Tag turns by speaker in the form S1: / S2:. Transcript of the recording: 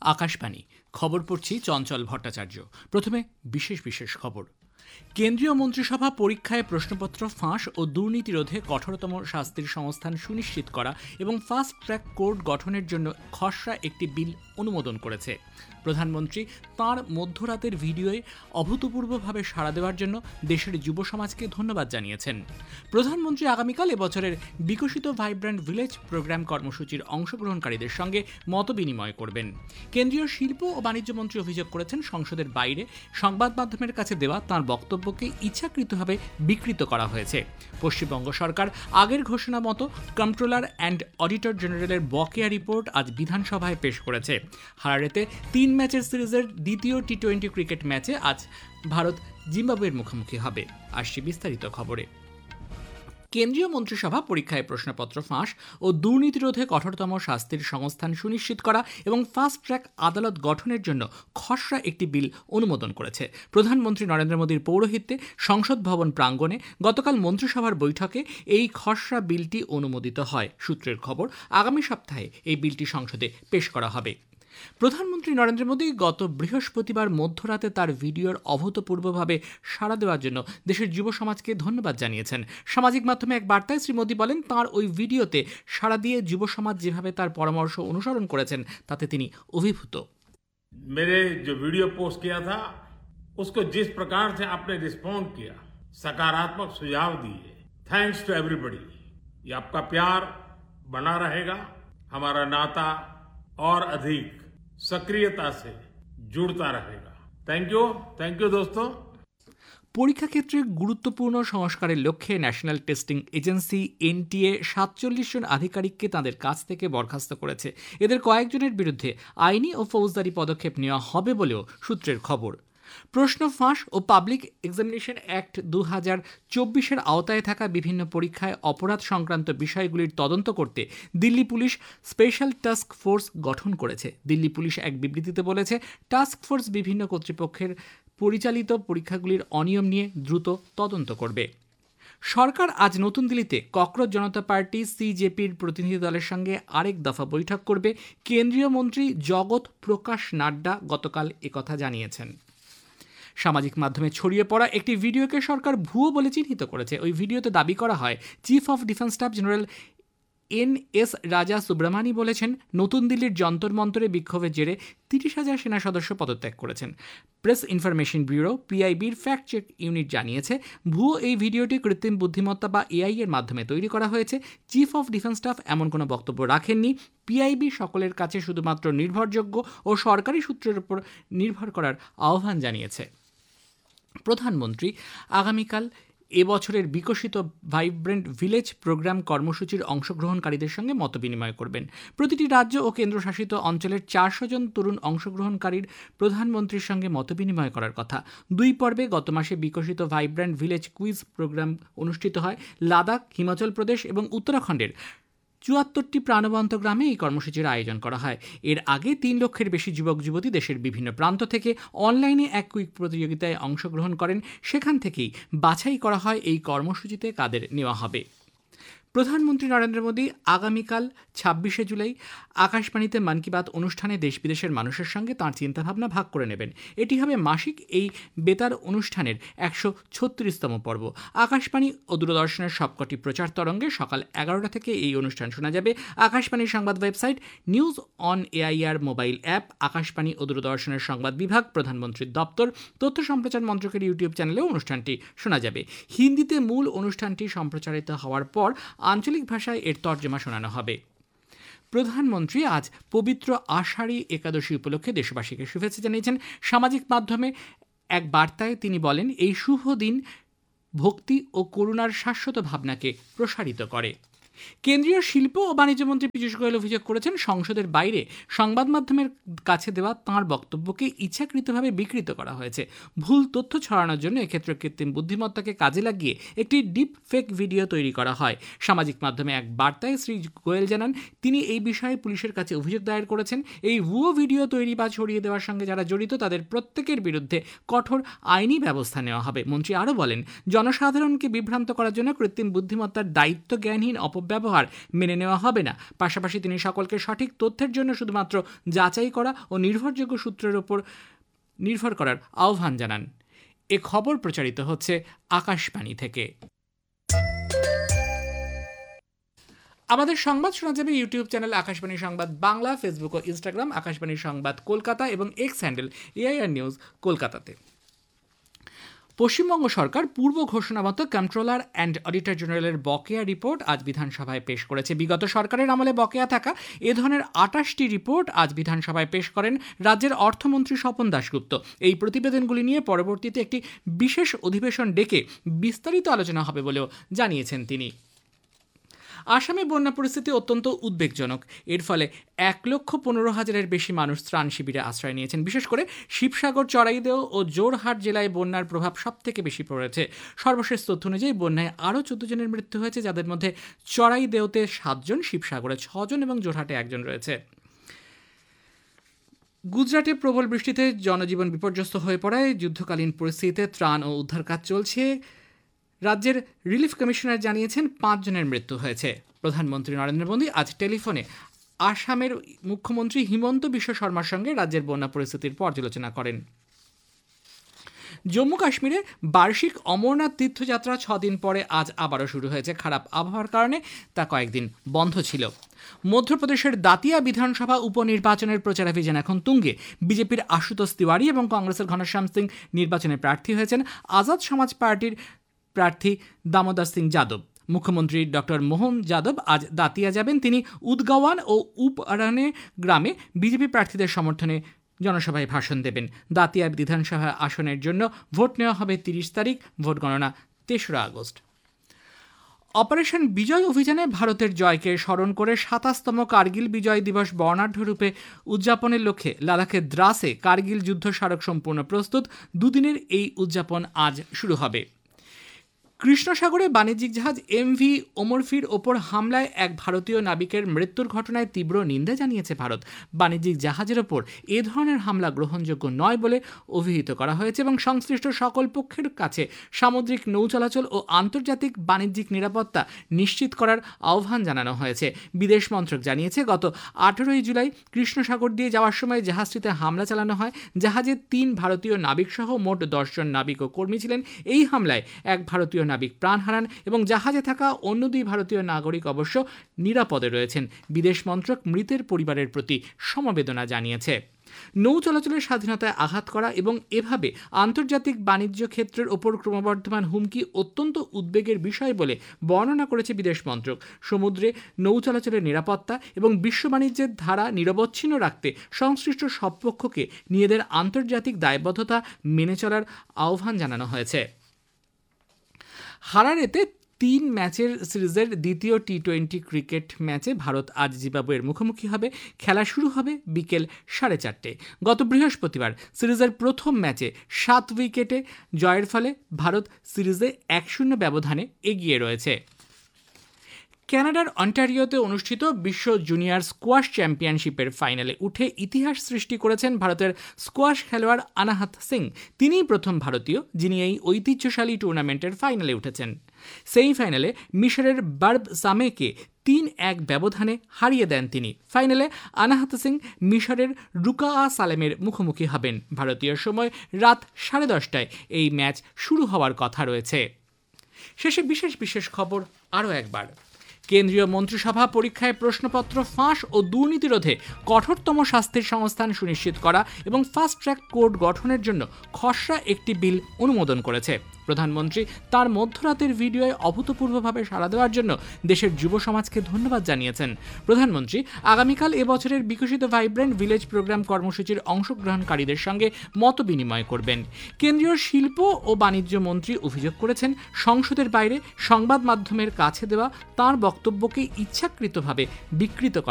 S1: আকাশবাণী খবর পড়ছি চঞ্চল ভট্টাচার্য। প্রথমে বিশেষ খবর। কেন্দ্রীয় মন্ত্রিসভা পরীক্ষায় প্রশ্নপত্র ফাঁস ও দুর্নীতি রোধে কঠোরতম শাস্তির সংস্থান সুনিশ্চিত করা এবং ফাস্ট ট্র্যাক কোর্ট গঠনের জন্য খসড়া একটি বিল অনুমোদন করেছে। প্রধানমন্ত্রী তাঁর মধ্যরাতের ভিডিওয়ে অভূতপূর্বভাবে সাড়া দেওয়ার জন্য দেশের যুব সমাজকে ধন্যবাদ জানিয়েছেন। প্রধানমন্ত্রী আগামীকাল এবছরের বিকশিত ভাইব্র্যান্ট ভিলেজ প্রোগ্রাম কর্মসূচির অংশগ্রহণকারীদের সঙ্গে মতবিনিময় করবেন। কেন্দ্রীয় শিল্প ও বাণিজ্য মন্ত্রী অভিযোগ করেছেন, সংসদের বাইরে সংবাদ মাধ্যমের কাছে দেওয়া তাঁর বক্তব্যকে ইচ্ছাকৃতভাবে বিকৃত করা হয়েছে। পশ্চিমবঙ্গ সরকার আগের ঘোষণা মতো কন্ট্রোলার অ্যান্ড অডিটর জেনারেলের বকেয়া রিপোর্ট আজ বিধানসভায় পেশ করেছে। হারারেতে 3 ম্যাচের সিরিজের দ্বিতীয় টি-20 ক্রিকেট ম্যাচে আজ ভারত জিম্বাবুয়ের মুখোমুখি হবে। আসছে বিস্তারিত খবরে। কেন্দ্রীয় মন্ত্রিসভা পরীক্ষায় প্রশ্নপত্র ফাঁস ও দুর্নীতি রোধে কঠোরতম শাস্তির সংস্থান সুনিশ্চিত করা এবং ফাস্ট ট্র্যাক আদালত গঠনের জন্য খসড়া একটি বিল অনুমোদন করেছে। প্রধানমন্ত্রী নরেন্দ্র মোদীর পৌরোহিত্যে সংসদ ভবন প্রাঙ্গণে গতকাল মন্ত্রিসভার বৈঠকে এই খসড়া বিলটি অনুমোদিত হয়। সূত্রের খবর, আগামী সপ্তাহে এই বিলটি সংসদে পেশ করা হবে। প্রধানমন্ত্রী নরেন্দ্র মোদী গত বৃহস্পতিবার মধ্যরাতে তার ভিডিওর অভূতপূর্বভাবে সাড়া দেওয়ার জন্য দেশের যুব সমাজকে ধন্যবাদ জানিয়েছেন। সামাজিক মাধ্যমে এক বার্তায় শ্রী মোদী বলেন, তাঁর ওই ভিডিওতে সাড়া দিয়ে যুব সমাজ যেভাবে তার পরামর্শ অনুসরণ করেছেন তাতে তিনি অভিভূত।
S2: मेरे जो वीडियो पोस्ट किया था उसको जिस प्रकार से आपने रिस्पॉन्ड किया, सकारात्मक सुझाव दिए, थैंक्स टू एवरीबॉडी। ये आपका प्यार बना रहेगा, हमारा नाता और अधिक सक्रियता से जुड़ता रहेगा। थैंक यू दोस्तों।
S1: পরীক্ষা ক্ষেত্রে গুরুত্বপূর্ণ সংস্কারের লক্ষ্যে ন্যাশনাল টেস্টিং এজেন্সি এনটিএ 47 জন আধিকারিককে তাদের কাছ থেকে বরখাস্ত করেছে। এদের কয়েকজনের বিরুদ্ধে আইনি ও ফৌজদারি পদক্ষেপ নেওয়া হবে বলেও সূত্রের খবর। প্রশ্ন ফাঁস ও পাবলিক এক্সামিনেশন অ্যাক্ট 2024-এর আওতায় থাকা বিভিন্ন পরীক্ষায় অপরাধ সংক্রান্ত বিষয়গুলির তদন্ত করতে Delhi police special task force গঠন করেছে। দিল্লি পুলিশ এক বিবৃতিতে বলেছে, টাস্ক ফোর্স বিভিন্ন কর্তৃপক্ষের পরিচালিত পরীক্ষাগুলির অনিয়ম নিয়ে দ্রুত তদন্ত করবে। সরকার আজ নতুন দিল্লিতে ককরোচ জনতা পার্টি সিজেপির প্রতিনিধি দলের সঙ্গে আরেক দফা বৈঠক করবে। কেন্দ্রীয় মন্ত্রী জগৎ প্রকাশ নাড্ডা গতকাল একথা জানিয়েছেন। সামাজিক মাধ্যমে ছড়িয়ে পড়া একটি ভিডিওকে সরকার ভুয়ো বলে চিহ্নিত করেছে। ওই ভিডিওতে দাবি করা হয়, chief of defence staff general NS রাজা সুব্রমানি বলেছেন, নতুন দিল্লির যন্তর মন্তরে বিক্ষোভের জেরে 30,000 সেনা সদস্য পদত্যাগ করেছেন। Press information bureau PIBর fact check unit জানিয়েছে, ভুয়ো এই ভিডিওটি কৃত্রিম বুদ্ধিমত্তা বা AI এর মাধ্যমে তৈরি করা হয়েছে। চিফ অফ ডিফেন্স স্টাফ এমন কোনো বক্তব্য রাখেননি। PIB সকলের কাছে শুধুমাত্র নির্ভরযোগ্য ও সরকারি সূত্রের উপর নির্ভর করার আহ্বান জানিয়েছে। প্রধানমন্ত্রী আগামীকাল এবছরের বিকশিত ভাইব্র্যান্ট ভিলেজ প্রোগ্রাম কর্মসূচির অংশগ্রহণকারীদের সঙ্গে মতবিনিময় করবেন। প্রতিটি রাজ্য ও কেন্দ্রশাসিত অঞ্চলের 400 জন তরুণ অংশগ্রহণকারীর প্রধানমন্ত্রীর সঙ্গে মতবিনিময় করার কথা। 2 পর্বে গত মাসে বিকশিত ভাইব্র্যান্ট ভিলেজ কুইজ প্রোগ্রাম অনুষ্ঠিত হয়। লাদাখ, হিমাচল প্রদেশ এবং উত্তরাখণ্ডের 74টি প্রাণবন্ত গ্রামে এই কর্মসূচির আয়োজন করা হয়। এর আগে 3 লক্ষের বেশি যুবক যুবতী দেশের বিভিন্ন প্রান্ত থেকে অনলাইনে এক কুইক প্রতিযোগিতায় অংশগ্রহণ করেন। সেখান থেকেই বাছাই করা হয় এই কর্মসূচিতে কাদের নেওয়া হবে। প্রধানমন্ত্রী নরেন্দ্র মোদী আগামীকাল 26শে জুলাই আকাশবাণীতে মন কি বাত অনুষ্ঠানে দেশ বিদেশের মানুষের সঙ্গে তাঁর চিন্তাভাবনা ভাগ করে নেবেন। এটি হবে মাসিক এই বেতার অনুষ্ঠানের 136তম পর্ব। আকাশবাণী ও দূরদর্শনের সবকটি প্রচার তরঙ্গে সকাল 11টা থেকে এই অনুষ্ঠান শোনা যাবে। আকাশবাণীর সংবাদ website, news on AIR mobile app, Akashvani ও দূরদর্শনের সংবাদ বিভাগ, প্রধানমন্ত্রীর দপ্তর, তথ্য সম্প্রচার মন্ত্রকের ইউটিউব চ্যানেলেও অনুষ্ঠানটি শোনা যাবে। হিন্দিতে মূল অনুষ্ঠানটি সম্প্রচারিত হওয়ার পর আঞ্চলিক ভাষায় এর তর্জমা শোনানো হবে। প্রধানমন্ত্রী আজ পবিত্র আষাঢ়ী একাদশী উপলক্ষে দেশবাসীকে শুভেচ্ছা জানিয়েছেন। সামাজিক মাধ্যমে এক বার্তায় তিনি বলেন, এই শুভ দিন ভক্তি ও করুণার শাশ্বত ভাবনাকে প্রসারিত করে। কেন্দ্রীয় শিল্প ও বাণিজ্য মন্ত্রী পীযূষ গোয়েল অভিযোগ করেছেন, সংসদের বাইরে সংবাদ মাধ্যমের কাছে দেওয়া তাঁর বক্তব্যকে ইচ্ছাকৃতভাবে বিকৃত করা হয়েছে। ভুল তথ্য ছড়ানোর জন্য এক্ষেত্রে কৃত্রিম বুদ্ধিমত্তাকে কাজে লাগিয়ে একটি ডিপ ফেক ভিডিও তৈরি করা হয়। সামাজিক মাধ্যমে এক বার্তায় শ্রী গোয়েল জানান, তিনি এই বিষয়ে পুলিশের কাছে অভিযোগ দায়ের করেছেন। এই ভুয়ো ভিডিও তৈরি বা ছড়িয়ে দেওয়ার সঙ্গে যারা জড়িত তাদের প্রত্যেকের বিরুদ্ধে কঠোর আইনি ব্যবস্থা নেওয়া হবে। মন্ত্রী আরও বলেন, জনসাধারণকে বিভ্রান্ত করার জন্য কৃত্রিম বুদ্ধিমত্তার দায়িত্ব জ্ঞানহীন অপব্যবহার অপব্যবহার মেনে নেওয়া হবে না। পাশাপাশি তিনি সকলকে সঠিক তথ্যের জন্য শুধুমাত্র যাচাই করা ও নির্ভরযোগ্য সূত্রের উপর নির্ভর করার আহ্বান জানান। এ খবর প্রচারিত হচ্ছে আকাশবাণী থেকে। আমাদের সংবাদ শোনা যাবে ইউটিউব চ্যানেল আকাশবাণী সংবাদ বাংলা, ফেসবুক ও ইনস্টাগ্রাম আকাশবাণী সংবাদ কলকাতা এবং এক্স হ্যান্ডেল এআইআর নিউজ কলকাতাতে। পশ্চিমবঙ্গ সরকার পূর্ব ঘোষণা মতো কন্ট্রোলার অ্যান্ড অডিটর জেনারেলের বকেয়া রিপোর্ট আজ বিধানসভায় পেশ করেছে। বিগত সরকারের আমলে বকেয়া থাকা এ ধরনের 28টি রিপোর্ট আজ বিধানসভায় পেশ করেন রাজ্যের অর্থমন্ত্রী স্বপন দাশগুপ্ত। এই প্রতিবেদনগুলি নিয়ে পরবর্তীতে একটি বিশেষ অধিবেশন ডেকে বিস্তারিত আলোচনা হবে বলেও জানিয়েছেন তিনি। আসামে বন্যা পরিস্থিতি অত্যন্ত উদ্বেগজনক। এর ফলে 1,15,000-এর বেশি মানুষ ত্রাণ শিবিরে আশ্রয় নিয়েছেন। বিশেষ করে শিবসাগর, চড়াইদেও ও জোরহাট জেলায় বন্যার প্রভাব সবথেকে বেশি পড়েছে। সর্বশেষ তথ্য অনুযায়ী বন্যায় আরও 14 জনের মৃত্যু হয়েছে, যাদের মধ্যে চড়াইদেওতে 7 জন, শিবসাগরে 6 জন এবং জোরহাটে 1 জন রয়েছে। গুজরাটে প্রবল বৃষ্টিতে জনজীবন বিপর্যস্ত হয়ে পড়ায় যুদ্ধকালীন পরিস্থিতিতে ত্রাণ ও উদ্ধার কাজ চলছে। রাজ্যের রিলিফ কমিশনার জানিয়েছেন 5 জনের মৃত্যু হয়েছে। প্রধানমন্ত্রী নরেন্দ্র মোদী আজ টেলিফোনে আসামের মুখ্যমন্ত্রী হিমন্ত বিশ্ব শর্মার সঙ্গে রাজ্যের বন্যা পরিস্থিতির পর্যালোচনা করেন। জম্মু কাশ্মীরে বার্ষিক অমরনাথ তীর্থযাত্রা 6 দিন পরে আজ আবারও শুরু হয়েছে। খারাপ আবহাওয়ার কারণে তা কয়েকদিন বন্ধ ছিল। মধ্যপ্রদেশের দাতিয়া বিধানসভা উপনির্বাচনের প্রচারাভিযান এখন তুঙ্গে। বিজেপির আশুতোষ তিওয়ারি এবং কংগ্রেসের ঘনশ্যাম সিং নির্বাচনে প্রার্থী হয়েছেন। আজাদ সমাজ পার্টির প্রার্থী দামোদর সিং যাদব। মুখ্যমন্ত্রী ডক্টর মোহন যাদব আজ দাতিয়া যাবেন। তিনি উদগাওয়ান ও উপআরানে গ্রামে বিজেপি প্রার্থীদের সমর্থনে জনসভায় ভাষণ দেবেন। দাতিয়া বিধানসভা আসনের জন্য ভোট নেওয়া হবে 30 তারিখ, ভোট গণনা 3রা আগস্ট। অপারেশন বিজয় অভিযানে ভারতের জয়কে স্মরণ করে 27তম কার্গিল বিজয় দিবস বর্ণাঢ্যরূপে উদযাপনের লক্ষ্যে লাদাখের দ্রাসে কার্গিল যুদ্ধ স্মারক সম্পূর্ণ প্রস্তুত। দুদিনের এই উদযাপন আজ শুরু হবে। কৃষ্ণসাগরে বাণিজ্যিক জাহাজ MV ওমরফির ওপর হামলায় এক ভারতীয় নাবিকের মৃত্যুর ঘটনায় তীব্র নিন্দা জানিয়েছে ভারত। বাণিজ্যিক জাহাজের ওপর এ ধরনের হামলা গ্রহণযোগ্য নয় বলে অভিহিত করা হয়েছে এবং সংশ্লিষ্ট সকল পক্ষের কাছে সামুদ্রিক নৌ চলাচল ও আন্তর্জাতিক বাণিজ্যিক নিরাপত্তা নিশ্চিত করার আহ্বান জানানো হয়েছে। বিদেশ মন্ত্রক জানিয়েছে, গত 18 জুলাই কৃষ্ণসাগর দিয়ে যাওয়ার সময় জাহাজটিতে হামলা চালানো হয়। জাহাজে 3 ভারতীয় নাবিকসহ মোট 10 জন নাবিক ও কর্মী ছিলেন। এই হামলায় এক ভারতীয় নাবিক প্রাণ হারান এবং জাহাজে থাকা অন্য 2 ভারতীয় নাগরিক অবশ্য নিরাপদে রয়েছেন। বিদেশ মন্ত্রক মৃতের পরিবারের প্রতি সমবেদনা জানিয়েছে। নৌ চলাচলের স্বাধীনতায় আঘাত করা এবং এভাবে আন্তর্জাতিক বাণিজ্য ক্ষেত্রের ওপর ক্রমবর্ধমান হুমকি অত্যন্ত উদ্বেগের বিষয় বলে বর্ণনা করেছে বিদেশ মন্ত্রক। সমুদ্রে নৌ চলাচলের নিরাপত্তা এবং বিশ্ব বাণিজ্যের ধারা নিরবচ্ছিন্ন রাখতে সংশ্লিষ্ট সব পক্ষকে নিজেদের আন্তর্জাতিক দায়বদ্ধতা মেনে চলার আহ্বান জানানো হয়েছে। হারারেতে 3 ম্যাচের সিরিজের দ্বিতীয় T20 ক্রিকেট ম্যাচে ভারত আজ জিম্বাবুয়ের মুখোমুখি হবে। খেলা শুরু হবে বিকেল 4:30টায়। গত বৃহস্পতিবার সিরিজের প্রথম ম্যাচে 7 উইকেটে জয়ের ফলে ভারত সিরিজে 1-0 ব্যবধানে এগিয়ে রয়েছে। কানাডার অন্টারিওতে অনুষ্ঠিত বিশ্ব জুনিয়র স্কোয়াশ চ্যাম্পিয়নশিপের ফাইনালে উঠে ইতিহাস সৃষ্টি করেছেন ভারতের স্কোয়াশ খেলোয়াড় অনাহত সিং। তিনিই প্রথম ভারতীয় যিনি এই ঐতিহ্যশালী টুর্নামেন্টের ফাইনালে উঠেছেন। সেমিফাইনালে মিশরের বার্ব সামেকে 3-1 ব্যবধানে হারিয়ে দেন তিনি। ফাইনালে অনাহত সিং মিশরের রুকাআ সালেমের মুখোমুখি হবেন। ভারতীয় সময় রাত 10:30টায় এই ম্যাচ শুরু হওয়ার কথা রয়েছে। শেষে বিশেষ খবর আরও একবার। কেন্দ্রীয় মন্ত্রিসভা পরীক্ষায় প্রশ্নপত্র ফাঁস ও দুর্নীতি রোধে কঠোরতম শাস্তির সংস্থান সুনিশ্চিত করা এবং ফাস্ট ট্র্যাক কোর্ট গঠনের জন্য খসড়া একটি বিল অনুমোদন করেছে। প্রধানমন্ত্রী তার মধ্যরাতের ভিডিওয় অভূতপূর্বভাবে সাড়া দেওয়ার জন্য দেশের যুব সমাজকে ধন্যবাদ জানিয়েছেন। প্রধানমন্ত্রী আগামীকাল এবছরের বিকশিত ভাইব্রেন্ট ভিলেজ প্রোগ্রাম কর্মসূচির অংশগ্রহণকারীদের সঙ্গে মত বিনিময় করবেন। কেন্দ্রীয় শিল্প ও বাণিজ্য মন্ত্রী অভিযোগ করেছেন, সংসদের বাইরে সংবাদ মাধ্যমের কাছে দেওয়া তাঁর বক্তব্যকে ইচ্ছাকৃতভাবে বিকৃত করা